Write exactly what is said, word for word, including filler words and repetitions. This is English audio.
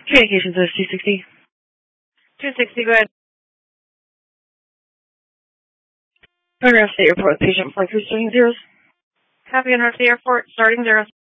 Communications is two sixty. two sixty, go ahead. Paragraph State Report with patient four three starting zeros. Copy on the airport, starting zeros.